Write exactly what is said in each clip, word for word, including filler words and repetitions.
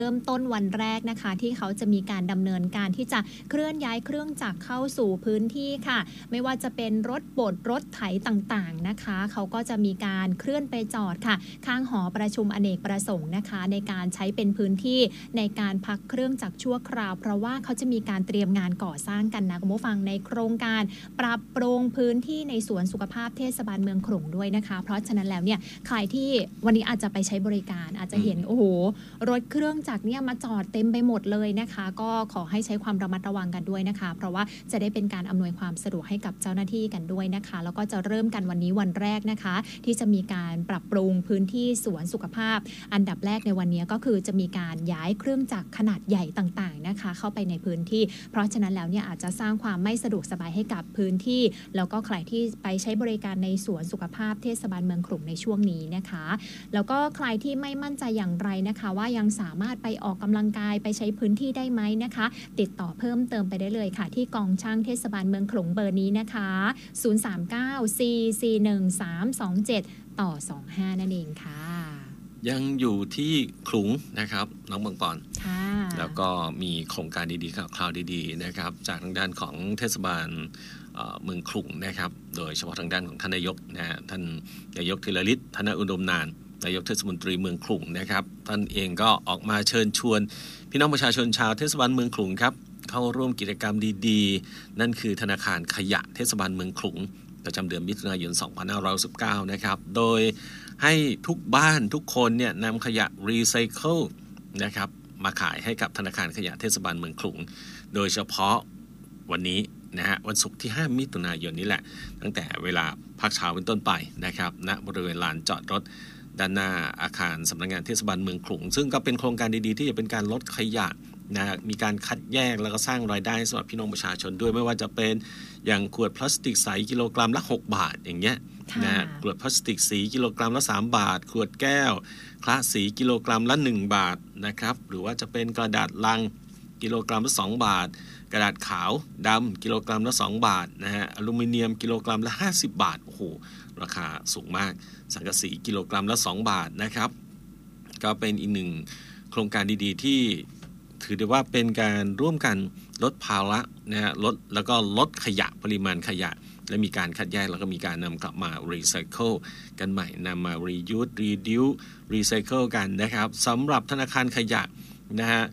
เริ่มต้นวันแรกนะคะที่เขาจะมีการดำเนินการที่จะเคลื่อนย้ายเครื่องจักรเข้าสู่พื้นที่ค่ะไม่ว่าจะเป็นรถบดรถไถต่างๆนะคะเขาก็จะมีการเคลื่อนไปจอดค่ะข้างหอประชุมอเนกประสงค์นะคะในการใช้เป็นพื้นที่ในการพักเครื่องจักรชั่วคราวเพราะว่าเขาจะมีการเตรียมงานก่อสร้างกันนะคุณผู้ฟังในโครงการปรับปรุงพื้นที่ในสวนสุขภาพเทศบาลเมืองขลุงด้วยนะคะเพราะฉะนั้นแล้วเนี่ยใครที่วันนี้อาจจะไปใช้บริการอาจจะเห็นโอ้โหรถเครื่องจักรเนี่ยมาจอดเต็มไปหมดเลยนะคะก็ขอให้ใช้ความระมัดระวังกันด้วยนะคะเพราะว่าจะได้เป็นการอำนวยความสะดวกให้กับเจ้าหน้าที่กันด้วยนะคะแล้วก็จะเริ่มกันวันนี้วันแรกนะคะที่จะมีการปรับปรุงพื้นที่สวนสุขภาพอันดับแรกในวันนี้ก็คือจะมีการย้ายเครื่องจักรขนาดใหญ่ต่างๆนะคะเข้าไปในพื้นที่เพราะฉะนั้นแล้วเนี่ยอาจจะสร้างความไม่สะดวกสบายให้กับพื้นที่แล้วก็ใครที่ไปใช้บริการในสวนสุขภาพเทศบาลเมืองขลุงในช่วงนี้นะคะแล้วก็ใครที่ไม่มั่นใจอย่างไรนะคะว่ายังสามารถไปออกกำลังกายไปใช้พื้นที่ได้ไหมนะคะติดต่อเพิ่มเติมไปได้เลยค่ะที่กองช่างเทศบาลเมืองขลุงเบอร์นี้นะคะศูนย์ สาม เก้า สี่ สี่ หนึ่ง สาม สอง เจ็ดต่อสองห้านั่นเองค่ะยังอยู่ที่ขลุงนะครับน้องบางปอนค่ะแล้วก็มีโครงการดีๆข่าวคราวดีๆนะครับจากทางด้านของเทศบาลเมืองขลุงนะครับโดยเฉพาะทางด้านของท่านนายกนะฮะท่านนายกธีรฤทธิ์ธนอุดมนานนายกเทศมนตรีเมืองขลุงนะครับท่านเองก็ออกมาเชิญชวนพี่น้องประชาชนชาวเทศบาลเมืองขลุงครับเข้าร่วมกิจกรรมดีๆนั่นคือธนาคารขยะเทศบาลเมืองขลุงประจำเดือนมิถุนายนสองพันห้าร้อยสิบเก้านะครับโดยให้ทุกบ้านทุกคนเนี่ยนำขยะรีไซเคิลนะครับมาขายให้กับธนาคารขยะเทศบาลเมืองขลุงโดยเฉพาะวันนี้นะฮะวันศุกร์ที่ห้ามิถุนายนนี้แหละตั้งแต่เวลาภาคเช้าเป็นต้นไปนะครับณบริเวณลานจอดรถด้านหน้าอาคารสำนักงานเทศบาลเมืองขลุงซึ่งก็เป็นโครงการดีๆที่จะเป็นการลดขยะนะมีการคัดแยกแล้วก็สร้างรายได้สำหรับพี่น้องประชาชนด้วยไม่ว่าจะเป็นอย่างขวดพลาสติกใสกิโลกรัมละหกบาทอย่างเงี้ยนะขวดพลาสติกสีกิโลกรัมละสามบาทขวดแก้วคละสีกิโลกรัมละหนึ่งบาทนะครับหรือว่าจะเป็นกระดาษลังกิโลกรัมละสองบาทกระดาษขาวดำกิโลกรัมละสองบาทนะฮะอลูมิเนียมกิโลกรัมละห้าสิบบาทโอ้โหราคาสูงมากสังกะสีกิโลกรัมละสองบาทนะครับก็เป็นอีกหนึ่งโครงการดีๆที่ถือได้ว่าเป็นการร่วมกันลดภาระนะฮะลดแล้วก็ลดขยะปริมาณขยะและมีการคัดแยกแล้วก็มีการนำกลับมารีไซเคิลกันใหม่นำมา reuse reduce recycle กันนะครับสำหรับธนาคารขยะนะฮะ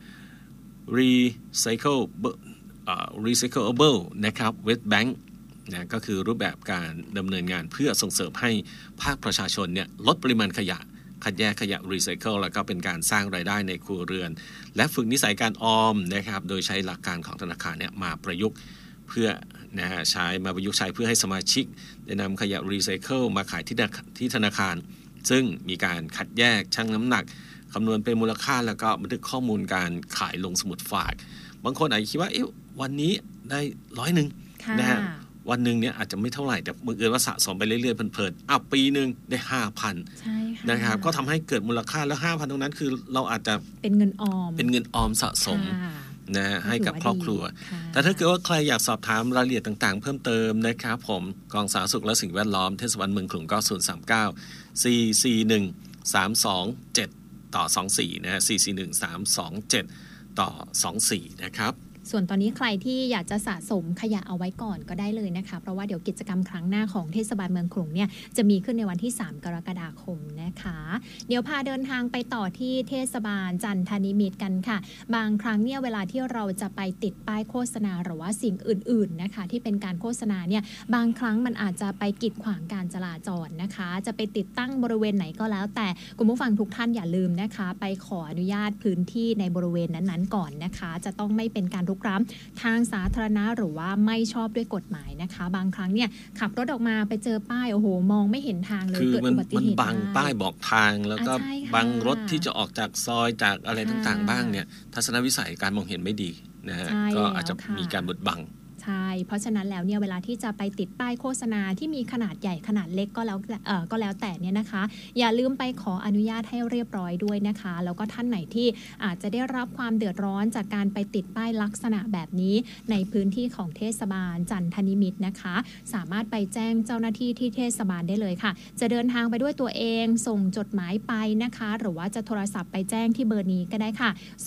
recycle recyclable นะครับ West Bank นะก็คือรูปแบบการดำเนินงานเพื่อส่งเสริมให้ภาคประชาชนเนี่ยลดปริมาณขยะคัดแยกขยะรีไซเคิลแล้วก็เป็นการสร้างรายได้ในครัวเรือนและฝึกนิสัยการออมนะครับโดยใช้หลักการของธนาคารเนี่ยมาประยุกต์เพื่อนะฮะใช้มาประยุกต์ใช้เพื่อให้สมาชิกได้นำขยะรีไซเคิลมาขายที่ที่ธนาคารซึ่งมีการคัดแยกชั่งน้ำหนักคำนวณเป็นมูลค่าแล้วก็บันทึกข้อมูลการขายลงสมุดฝากบางคนอาจจะคิดว่าเอ๊ะวันนี้ได้ร้อยหนึ่งนะฮะวันหนึ่งเนี่ยอาจจะไม่เท่าไหร่แต่บังเอิญว่าสะสมไปเรื่อยๆเพลินๆอ้าวปีนึงได้ ห้าพันใช่ค่ะนะครับก็ทำให้เกิดมูลค่าแล้ว ห้าพัน ตรงนั้นคือเราอาจจะเป็นเงินออมเป็นเงินออมสะสมนะให้กับครอบครัวแต่ถ้าเกิดว่าใครอยากสอบถามรายละเอียดต่างๆเพิ่มเติมนะครับผมกองสาธารณสุขและสิ่งแวดล้อมเทศบาลเมืองขลุงก็ศูนย์ สาม เก้า สี่ สี่ หนึ่ง สาม สอง เจ็ดต่อสองสี่นะฮะสี่ สี่ หนึ่ง สาม สอง เจ็ดต่อสองสี่นะครับส่วนตอนนี้ใครที่อยากจะสะสมขยะเอาไว้ก่อนก็ได้เลยนะคะเพราะว่าเดี๋ยวกิจกรรมครั้งหน้าของเทศบาลเมืองขลุงเนี่ยจะมีขึ้นในวันที่สามกรกฎาคมนะคะเดี๋ยวพาเดินทางไปต่อที่เทศบาลจันทนิมิตรกันค่ะบางครั้งเนี่ยเวลาที่เราจะไปติดป้ายโฆษณาหรือว่าสิ่งอื่นๆนะคะที่เป็นการโฆษณาเนี่ยบางครั้งมันอาจจะไปกีดขวางการจราจรนะคะจะไปติดตั้งบริเวณไหนก็แล้วแต่คุณผู้ฟังทุกท่านอย่าลืมนะคะไปขออนุญาตพื้นที่ในบริเวณนั้นๆก่อนนะคะจะต้องไม่เป็นการรุกล้ำทางสาธารณะหรือว่าไม่ชอบด้วยกฎหมายนะคะบางครั้งเนี่ยขับรถออกมาไปเจอป้ายโอ้โหมองไม่เห็นทางเลยเกิดอุบัติเหตุมันบังป้ายบอกทางแล้วก็บังรถที่จะออกจากซอยจากอะไรต่างๆบ้างเนี่ยทัศนวิสัยการมองเห็นไม่ดีนะฮะก็อาจจะมีการบดบังใช่ช่เพราะฉะนั้นแล้วเนี่ยเวลาที่จะไปติดป้ายโฆษณาที่มีขนาดใหญ่ขนาดเล็กก็แล้วเอ่อก็แล้วแต่เนี่ยนะคะอย่าลืมไปขออนุญาตให้เรียบร้อยด้วยนะคะแล้วก็ท่านไหนที่อาจจะได้รับความเดือดร้อนจากการไปติดป้ายลักษณะแบบนี้ในพื้นที่ของเทศบาลจันทนิมิตรนะคะสามารถไปแจ้งเจ้าหน้าที่ที่เทศบาลได้เลยค่ะจะเดินทางไปด้วยตัวเองส่งจดหมายไปนะคะหรือว่าจะโทรศัพท์ไปแจ้งที่เบอร์นี้ก็ได้ค่ะ